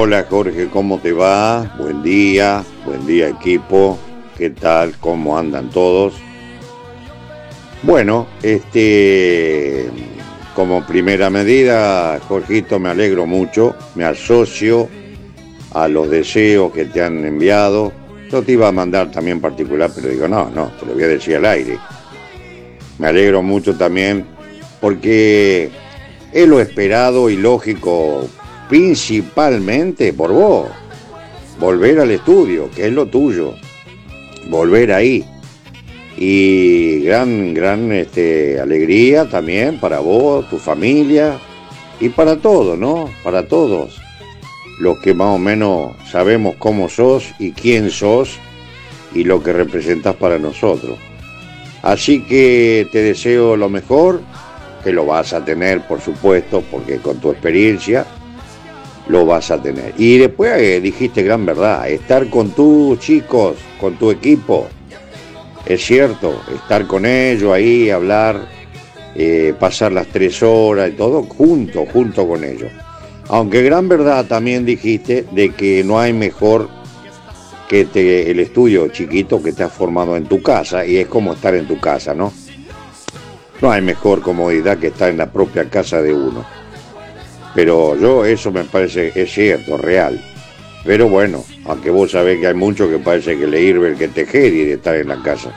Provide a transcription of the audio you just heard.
Hola Jorge, ¿cómo te va? Buen día equipo, ¿qué tal? ¿Cómo andan todos? Bueno, como primera medida, Jorgito, me alegro mucho, me asocio a los deseos que te han enviado. Yo te iba a mandar también particular, pero digo, no, te lo voy a decir al aire. Me alegro mucho también porque es lo esperado y lógico, principalmente por vos. Volver al estudio, que es lo tuyo, volver ahí. Y gran alegría también para vos, tu familia y para todos, ¿no? Para todos los que más o menos sabemos cómo sos y quién sos y lo que representás para nosotros. Así que te deseo lo mejor, que lo vas a tener, por supuesto, porque con tu experiencia lo vas a tener. Y después dijiste gran verdad, estar con tus chicos, con tu equipo, es cierto, estar con ellos ahí, hablar, pasar las 3 horas y todo, junto con ellos. Aunque gran verdad también dijiste de que no hay mejor que el estudio chiquito que te has formado en tu casa, y es como estar en tu casa, ¿no? No hay mejor comodidad que estar en la propia casa de uno. Pero eso me parece, es cierto, real. Pero bueno, aunque vos sabés que hay mucho que parece que le hirve el que te jedi de estar en la casa.